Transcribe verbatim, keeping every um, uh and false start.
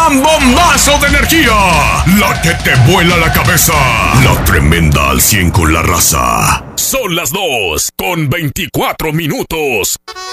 gran bombazo de energía, la que te vuela la cabeza, la tremenda al cien con la raza. Son las dos con veinticuatro minutos.